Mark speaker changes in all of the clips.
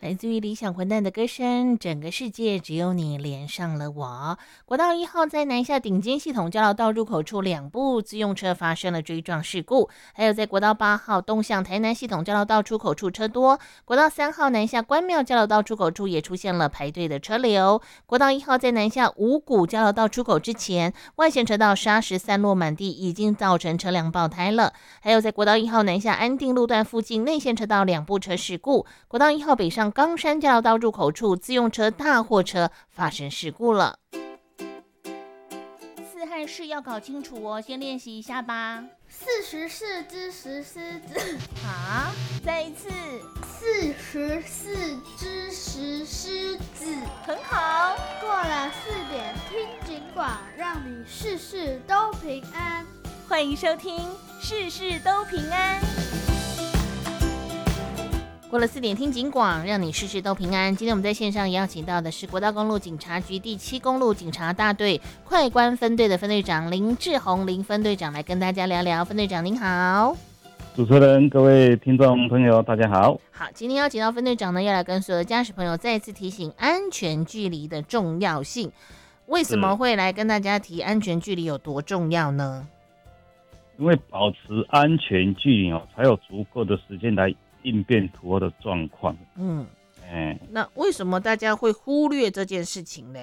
Speaker 1: 来自于理想混蛋的歌声，整个世界只有你连上了我。国道1号在南下顶尖系统交流道入口处2部自用车发生了追撞事故，还有在国道8号东向台南系统交流道出口处车多，国道3号南下关庙交流道出口处也出现了排队的车流。国道1号在南下五股交流道出口之前，外线车道砂石散落满地，已经造成车辆爆胎了。还有在国道1号南下安定路段附近内线车道2部车事故，国道1号北上冈山交流道入口处自用车大货车发生事故了。四汉式要搞清楚哦，先练习一下吧。
Speaker 2: 44只石狮子。
Speaker 1: 好，再一次。
Speaker 2: 44只石狮子。
Speaker 1: 很好。
Speaker 2: 过了4点听警广，让你事事都平安。
Speaker 1: 欢迎收听事事都平安。过了4点听警广，让你事事都平安。今天我们在线上邀请到的是国道公路警察局第7公路警察大队快关分队的分队长林志宏林分队长来跟大家聊聊。分队长您好。
Speaker 3: 主持人，各位听众朋友，大家好。
Speaker 1: 好，今天邀请到分队长呢，要来跟所有的驾驶朋友再次提醒安全距离的重要性。为什么会来跟大家提安全距离有多重要呢？
Speaker 3: 因为保持安全距离才有足够的时间来应变突发的状况。
Speaker 1: 那为什么大家会忽略这件事情呢？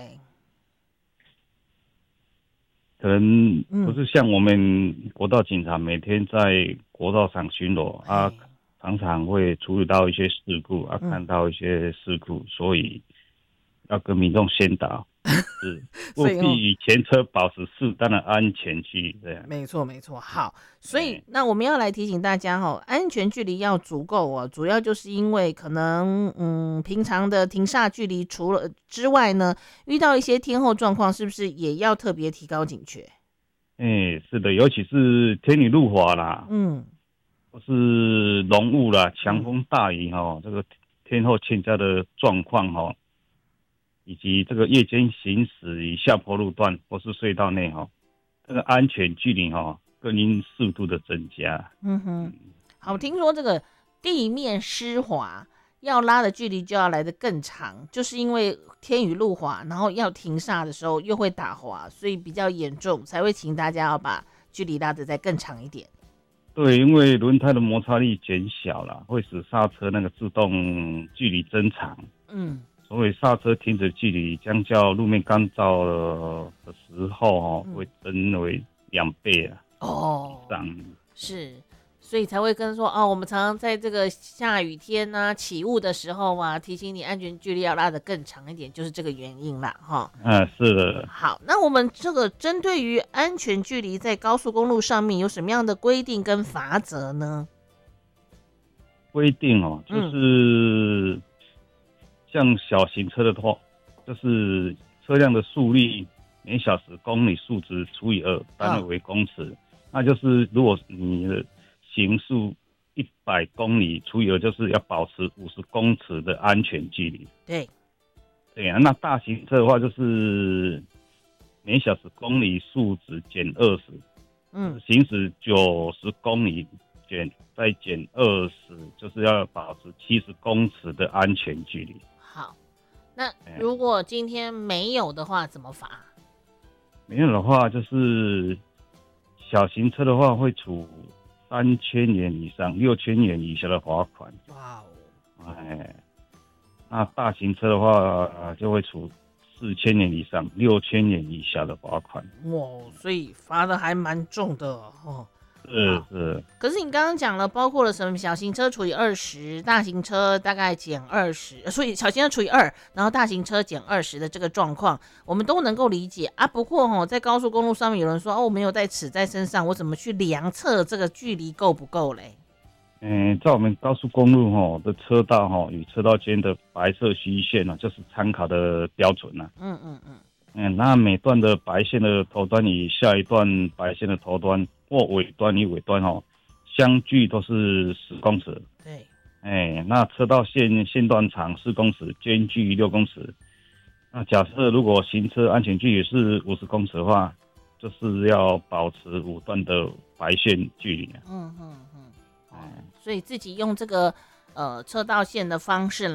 Speaker 3: 可能不是像我们国道警察每天在国道上巡逻常常会处理到一些事故看到一些事故，所以要跟民众宣导，是务必与前车保持适当的安全距离。这样
Speaker 1: 没错没错。好，所以那我们要来提醒大家安全距离要足够主要就是因为可能平常的停煞距离除了之外呢，遇到一些天候状况，是不是也要特别提高警觉？
Speaker 3: 是的，尤其是天雨路滑啦，或是浓雾啦、强风大雨这个天候欠佳的状况以及这个夜间行驶于下坡路段或是隧道内这个安全距离更应适度的增加。
Speaker 1: 好，听说这个地面湿滑要拉的距离就要来得更长，就是因为天雨路滑，然后要停煞的时候又会打滑，所以比较严重，才会请大家要把距离拉得再更长一点。
Speaker 3: 对，因为轮胎的摩擦力减小了，会使刹车那个自动距离增长。所以刹车停止距离相较路面干燥的时候会增为2倍以上。
Speaker 1: 是，所以才会跟说我们常常在这个下雨天起雾的时候提醒你安全距离要拉得更长一点，就是这个原因啦
Speaker 3: 是的。
Speaker 1: 好，那我们这个针对于安全距离在高速公路上面有什么样的规定跟法则呢？
Speaker 3: 规定就是像小型车的话，就是车辆的速率每小时公里数值除以2，单位为公尺。那就是如果你的行速100公里除以2，就是要保持50公尺的安全距离。
Speaker 1: 对
Speaker 3: 啊，那大型车的话就是每小时公里数值减20，行驶90公里再减20，就是要保持70公尺的安全距离。
Speaker 1: 好，那如果今天没有的话怎么罚？
Speaker 3: 没有的话，就是小型车的话会处3000元以上6000元以下的罚款。
Speaker 1: 哇哦！
Speaker 3: 那大型车的话就会处4000元以上6000元以下的罚款。
Speaker 1: 哇，所以罚的还蛮重的
Speaker 3: 是。
Speaker 1: 可是你刚刚讲了，包括了什么小型车除以20，大型车大概减20，所以小型车除以2，然后大型车减20的这个状况，我们都能够理解不过在高速公路上面有人说我没有带尺在身上，我怎么去量测这个距离够不够嘞？
Speaker 3: 在我们高速公路的车道与车道间的白色虚线就是参考的标准那每段的白线的头端与下一段白线的头端或尾端与尾端相距都是10公尺。
Speaker 1: 对。
Speaker 3: 那车道线段长4公尺，间距6公尺。那假设如果行车安全距离是50公尺的话，就是要保持5段的白线距离。
Speaker 1: 所以自己用这个车道线的方式